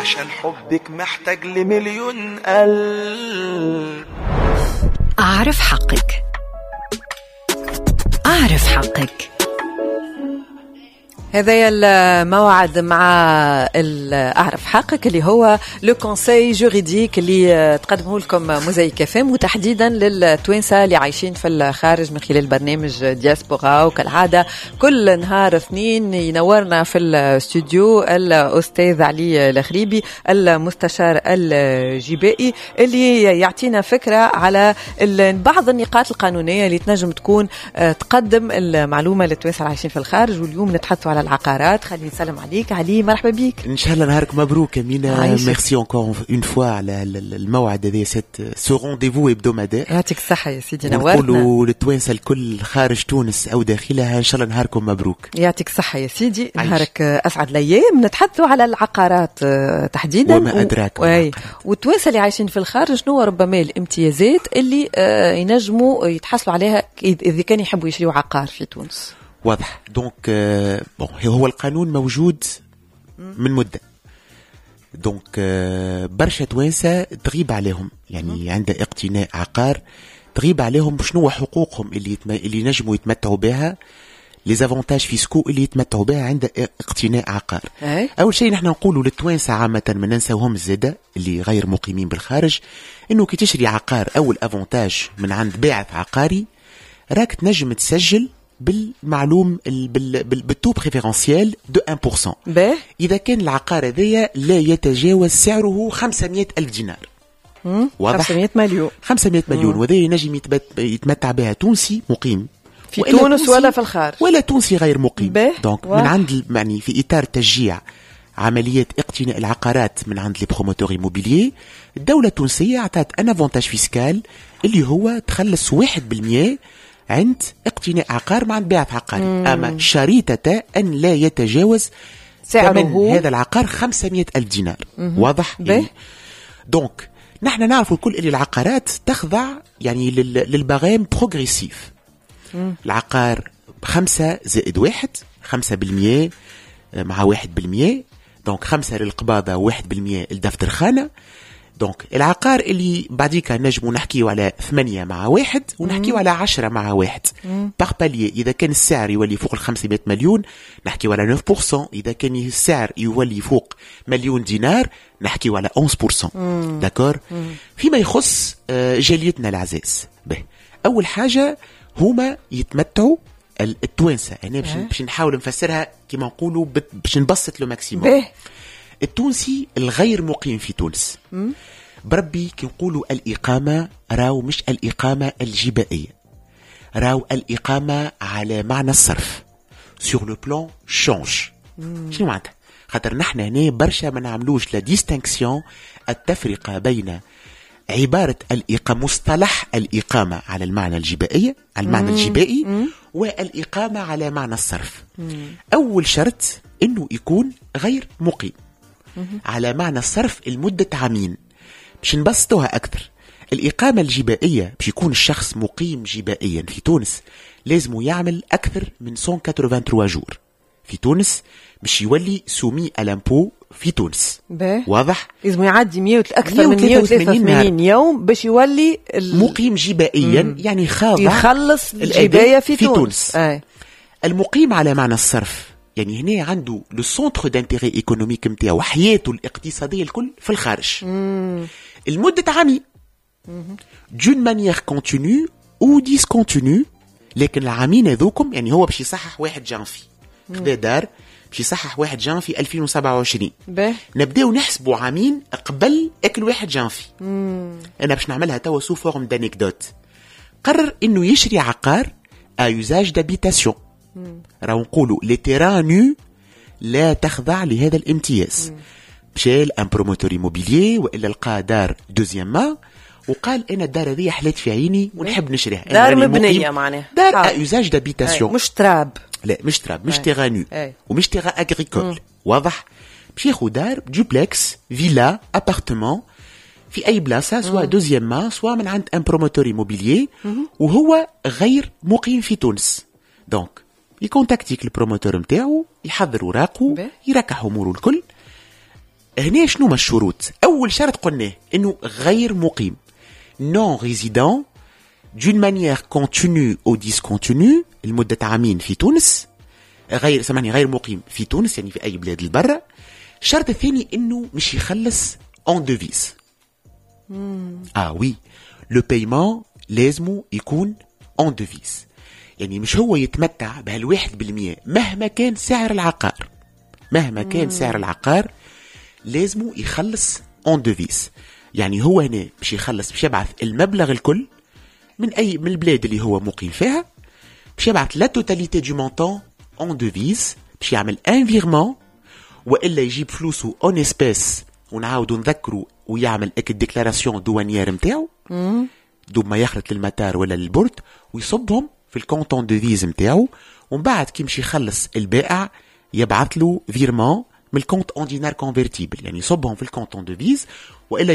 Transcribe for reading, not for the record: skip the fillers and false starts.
عشان حبك محتاج لمليون قلب. أعرف حقك، أعرف حقك. هذا الموعد مع أعرف حقك اللي هو لو كونساي جوريديك اللي تقدمه لكم موزايك فام، وتحديدا للتوانسة اللي عايشين في الخارج من خلال برنامج دياسبورا. وكالعادة كل نهار اثنين ينورنا في الاستوديو الأستاذ علي الغريبي المستشار الجبائي اللي يعطينا فكرة على بعض النقاط القانونية اللي تنجم تكون تقدم المعلومة للتوانسة اللي عايشين في الخارج. واليوم نتحدثوا على العقارات. خليني نسلم عليك علي، مرحبا بك. ان شاء الله نهارك مبروك امينه. ميرسي انكور اون فوا على الموعد هذا، سو رونديفو ابدومادير. يعطيك الصحه يا سيدي، نورتنا. نقولوا للتوانسه الكل خارج تونس او داخلها ان شاء الله نهاركم مبروك. يعطيك الصحه يا سيدي، نهارك اسعد الايام. نتحدثوا على العقارات تحديدا وما ادراك. والتوانسه اللي عايشين في الخارج شنو ربما الامتيازات اللي ينجموا يتحصلوا عليها اذا كان يحبوا يشريوا عقار في تونس؟ واضح. دونك هو القانون موجود من مدة. دونك برشا توانسة تغيب عليهم، يعني عند اقتناء عقار تغيب عليهم شنو حقوقهم اللي نجموا يتمتعوا بها، لي زافونتاج فيسكو اللي يتمتعوا بها عند اقتناء عقار. اول شيء نحن نقولوا للتوانسة عامة ما ننساوهم الزادة اللي غير مقيمين بالخارج، انه كي تشري عقار اول افونتاج من عند باعث عقاري راك تنجم تسجل بالمعلوم بالتو بريفيرنسيال دو 1%. إذا كان العقار هذايا لا يتجاوز سعره 500 ألف دينار. واضح؟ 500 مليون. 500 مليون، وذا ينجم يتمتع بها تونسي مقيم في تونس ولا في الخارج، ولا تونسي غير مقيم. دونك من عند يعني في إطار تشجيع عمليات اقتناء العقارات من عند لي بروموتور ايموبيليي، الدولة التونسية أعطت أن افونتاج فيسكال اللي هو تخلص 1% عند اقتناء عقار مع باعث عقاري، أما شريطة أن لا يتجاوز ثمن هذا العقار 500 ألف دينار. واضح؟ دونك نحن نعرف الكل أن العقارات تخضع يعني للبغام بروغريسيف. العقار 5 زائد 1 5% مع 1%، دونك 5 للقباضة 1% الدفتر خانة. دونك العقار اللي بعديك نجمو نحكيو على 8 مع 1 ونحكيو على 10 مع 1 باغ باليي. إذا كان السعر يولي فوق 500 مليون نحكيو على 9%، إذا كان السعر يولي فوق مليون دينار نحكيو على 11%. داكور. فيما يخص جاليتنا العزاز، أول حاجة هما يتمتعوا التوانسة. أنا باش نحاول نفسرها كما نقولوا باش نبسط له ماكسيموم. التونسي الغير مقيم في تونس بربي كي نقولوا الإقامة راو مش الإقامة الجبائية، راو الإقامة على معنى الصرف sur le plan change. شنو معناتها؟ خاطر نحن هنا برشا ما نعملوش لا ديستانكسيون، التفرقة بين عبارة الإقامة مصطلح الإقامة على المعنى الجبائية على المعنى الجبائي والإقامة على معنى الصرف. أول شرط إنه يكون غير مقيم على معنى الصرف لمدة عامين. باش نبسطوها أكثر، الإقامة الجبائية باش يكون الشخص مقيم جبائيا في تونس لازم يعمل أكثر من 183 جور في تونس باش يولي سومي ألامبو في تونس. واضح؟ لازم يعدي أكثر من 183 يوم باش يولي مقيم جبائيا، يعني خاضع يخلص الجباية في تونس. المقيم على معنى الصرف يعني هنا عنده لو سونتر دانتيري ايكونوميك نتاعو وحياته الاقتصاديه الكل في الخارج المده عامين دون مانيير كونتينيو او ديسكونتينيو. لكن العامين هذوكم يعني هو باش يصحح 1 جانفي خذا دار باش يصحح 1 جانفي 2027. نبداو نحسبوا عامين قبل اكل 1 جانفي. انا باش نعملها توا سو فورم دانيكدوت. قرر انه يشري عقار ا يوزاج دابيتاسيون، راهو نقولوا لي تيران نو لا تخضع لهذا الامتياز. مشى ان بروموتور ايموبيليي والا لقى دار دوزيام وقال انا الدار هذه حلت في عيني ونحب نشريها. دار مبنيه معناها دار يوزاج دابيتاسيون، مش تراب. لا مش تراب، مش تيرانو ومش تيرا اغريكول. واضح؟ باش ياخذ دار دوبلكس فيلا ابارتمون في اي بلاصه، سواء دوزيام سواء من عند ان بروموتور ايموبيليي وهو غير مقيم في تونس. دونك يكونتاكتيك البروموتور نتاعو، يحضر اوراقه، يركح اموره الكل. هنا شنو ما الشروط؟ اول شرط قلناه انه غير مقيم، non résident d'une manière continue ou discontinue لمدة عامين في تونس، غير مقيم في تونس يعني في اي بلاد البرة. الشرط الثاني انه مش يخلص en devise. oui le paiement لازمه يكون en devise، يعني مش هو يتمتع بهال1% مهما كان سعر العقار، مهما كان سعر العقار لازمه يخلص en devise. يعني هو هنا مش يخلص، مش يبعث المبلغ الكل من البلاد اللي هو مقيم فيها، مش يبعث لا توتاليتي دو مونطون en devise، مش يعمل ان فيرمون، والا يجيب فلوسه اون اسبيس ونعاودوا نذكروا ويعمل الديكلاراسيون دوانيير نتاعو دوب ما يخلط للمطار ولا للبورت، ويصبهم في الكونتون دوفيز نتاعو، ومن بعد كي يمشي يخلص البائع يبعث له فيرمون من الكونت اون دينار كونفرتيبل، يعني يصبهم في الكونتون دوفيز، والا